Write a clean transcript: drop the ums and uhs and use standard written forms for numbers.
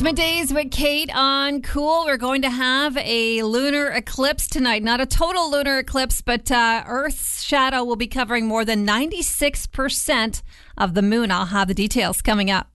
Middays with Kate on Cool. We're going to have a lunar eclipse tonight. Not a total lunar eclipse, but Earth's shadow will be covering more than 96% of the moon. I'll have the details coming up.